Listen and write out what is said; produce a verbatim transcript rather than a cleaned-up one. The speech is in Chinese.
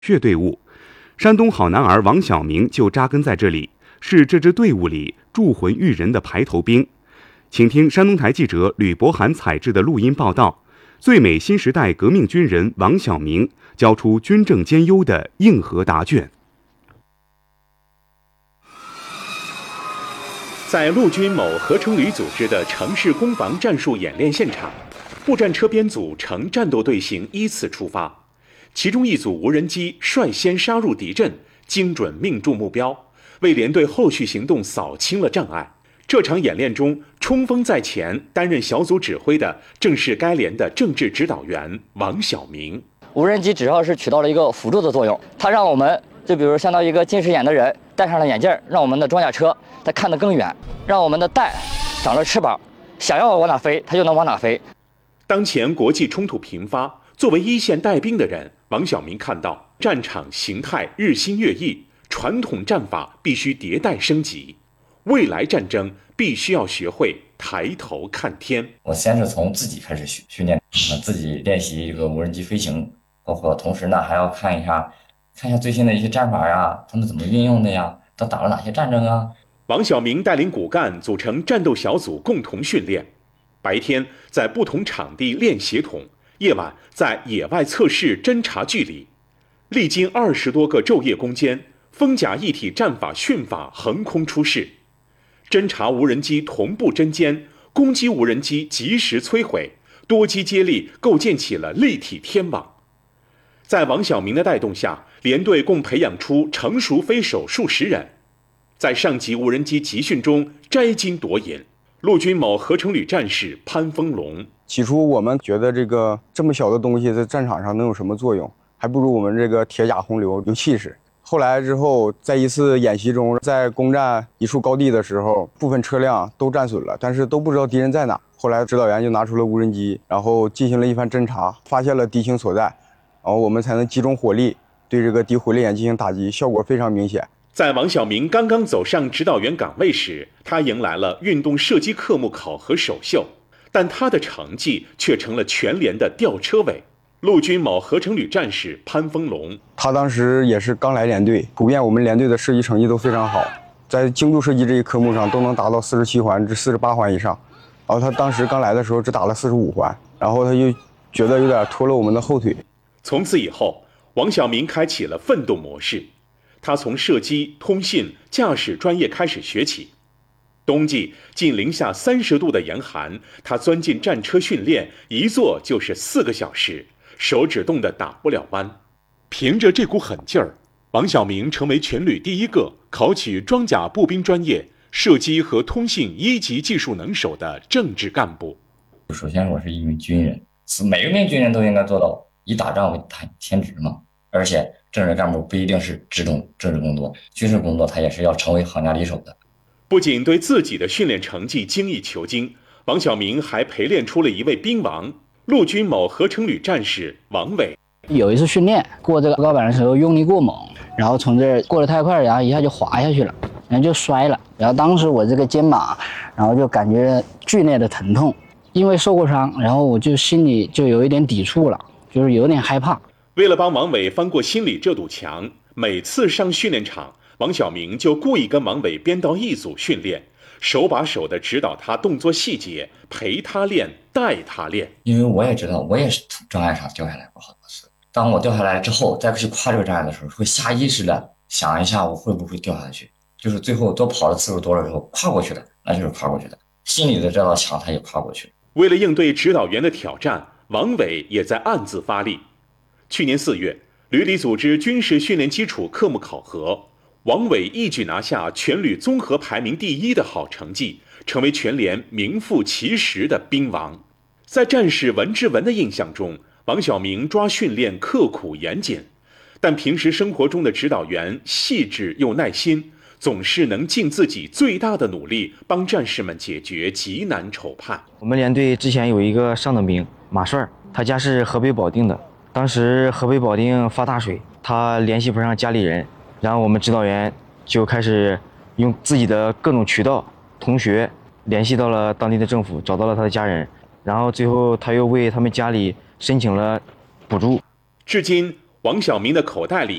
血队伍。山东好男儿王晓明就扎根在这里，是这支队伍里铸魂育人的排头兵。请听山东台记者吕博涵采制的录音报道：最美新时代革命军人王晓明交出军政兼优的硬核答卷。 在陆军某合成旅组织的城市攻防战术演练现场，步战车编组呈战斗队形依次出发，其中一组无人机率先杀入敌阵，精准命中目标，为连队后续行动扫清了障碍。这场演练中，冲锋在前，担任小组指挥的正是该连的政治指导员王晓明。 无人机主要是起到了一个辅助的作用，它让我们就比如相当于一个近视眼的人戴上了眼镜，让我们的装甲车它看得更远，让我们的弹长了翅膀，想要往哪飞它就能往哪飞。 当前国际冲突频发，作为一线带兵的人，王晓明看到战场形态日新月异，传统战法必须迭代升级，未来战争必须要学会抬头看天。 我先是从自己开始训训练，自己练习这个无人机飞行，包括同时呢还要看一下看一下最新的一些战法呀，他们怎么运用的呀，都打了哪些战争啊。 王晓明带领骨干组成战斗小组，共同训练。白天在不同场地练协同，夜晚在野外测试侦察距离。历经二十多个昼夜攻坚，风甲一体战法训法横空出世，侦察无人机同步侦歼，攻击无人机及时摧毁，多机接力构建起了立体天网。在王晓明的带动下，连队共培养出成熟飞手数十人，在上级无人机集训中摘金夺银。陆军某合成旅战士潘丰龙： 起初我们觉得这个这么小的东西在战场上能有什么作用，还不如我们这个铁甲洪流有气势。后来之后，在一次演习中，在攻占一处高地的时候，部分车辆都战损了，但是都不知道敌人在哪。后来指导员就拿出了无人机，然后进行了一番侦查，发现了敌情所在，然后我们才能集中火力对这个敌火力眼进行打击，效果非常明显。 在王晓明刚刚走上指导员岗位时，他迎来了运动射击科目考核首秀，但他的成绩却成了全连的吊车尾。陆军某合成旅战士潘丰龙： 他当时也是刚来连队，普遍我们连队的射击成绩都非常好，在精度射击这一科目上都能达到四十七环至四十八环以上。然后他当时刚来的时候只打了四十五环，然后他就觉得有点拖了我们的后腿。 从此以后，王晓明开启了奋斗模式。他从射击、通信、驾驶专业开始学起。冬季近零下三十度的严寒，他钻进战车训练，一坐就是四个小时，手指冻得打不了弯。凭着这股狠劲儿，王晓明成为全旅第一个考取装甲步兵专业、射击和通信一级技术能手的政治干部。 首先，我是一名军人，每一名军人都应该做到以打仗为天职嘛。而且政治干部不一定是只懂政治工作，军事工作他也是要成为行家里手的。 不仅对自己的训练成绩精益求精，王晓明还陪练出了一位兵王，陆军某合成旅战士王伟。 有一次训练过这个高板的时候用力过猛，然后从这儿过得太快，然后一下就滑下去了，然后就摔了。然后当时我这个肩膀，然后就感觉剧烈的疼痛，因为受过伤，然后我就心里就有一点抵触了，就是有点害怕。 为了帮王伟翻过心里这堵墙，每次上训练场，王晓明就故意跟王伟编到一组训练，手把手地指导他动作细节，陪他练，带他练。 因为我也知道，我也是从障碍上掉下来过好多次。当我掉下来之后，再去跨这个障碍的时候，会下意识的想一下我会不会掉下去，就是最后多跑的次数多了之后，跨过去了，那就是跨过去的。心里的这道墙他也跨过去了。 为了应对指导员的挑战，王伟也在暗自发力。去年四月，旅里组织军事训练基础科目考核，王伟一举拿下全旅综合排名第一的好成绩，成为全连名副其实的兵王。在战士文之文的印象中，王晓明抓训练刻苦严谨，但平时生活中的指导员细致又耐心，总是能尽自己最大的努力帮战士们解决急难愁盼。 我们连队之前有一个上等兵马帅，他家是河北保定的。当时河北保定发大水，他联系不上家里人，然后我们指导员就开始用自己的各种渠道、同学联系到了当地的政府，找到了他的家人，然后最后他又为他们家里申请了补助。 至今， 王晓明的口袋里